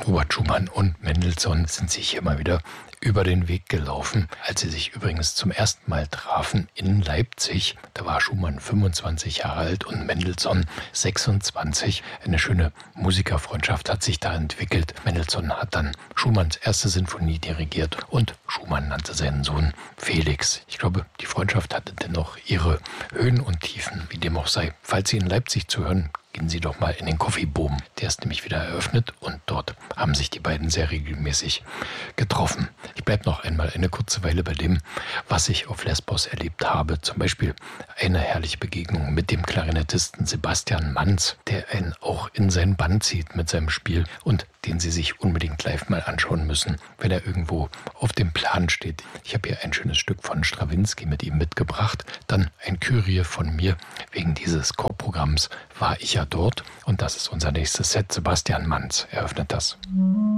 Robert Schumann und Mendelssohn sind sich immer wieder über den Weg gelaufen, als sie sich übrigens zum ersten Mal trafen in Leipzig. Da war Schumann 25 Jahre alt und Mendelssohn 26. Eine schöne Musikerfreundschaft hat sich da entwickelt. Mendelssohn hat dann Schumanns erste Sinfonie dirigiert und Schumann nannte seinen Sohn Felix. Ich glaube, die Freundschaft hatte dennoch ihre Höhen und Tiefen, wie dem auch sei. Falls Sie in Leipzig zuhören, gehen Sie doch mal in den Coffee Boom. Der ist nämlich wieder eröffnet und dort haben sich die beiden sehr regelmäßig getroffen. Ich bleibe noch einmal eine kurze Weile bei dem, was ich auf Lesbos erlebt habe. Zum Beispiel eine herrliche Begegnung mit dem Klarinettisten Sebastian Manz, der einen auch in sein Band zieht mit seinem Spiel und den Sie sich unbedingt live mal anschauen müssen, wenn er irgendwo auf dem Plan steht. Ich habe hier ein schönes Stück von Strawinsky mit ihm mitgebracht. Dann ein Kyrie von mir. Wegen dieses Chorprogramms war ich ja dort und das ist unser nächstes Set. Sebastian Manz eröffnet das.